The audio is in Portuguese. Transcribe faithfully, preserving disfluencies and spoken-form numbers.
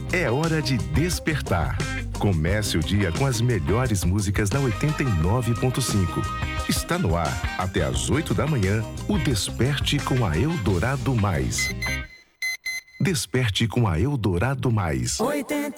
É hora de despertar. Comece o dia com as melhores músicas da oitenta e nove ponto cinco. Está no ar, até às oito da manhã, o Desperte com a Eldorado Mais. Desperte com a Eldorado Mais. oitenta